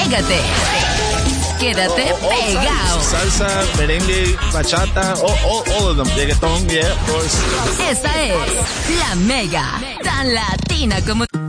Pégate. Quédate pegado. Salsa, merengue, bachata, all of them. Reggaeton, yeah, of course. Esta es la Mega, tan latina como